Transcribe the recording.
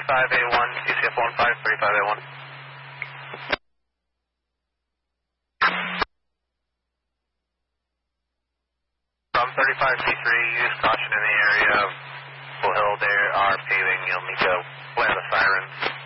35A1, CCF 15, 35A1. From 35C3, use caution in the area of Bull Hill. There are paving. You'll need to blare the sirens.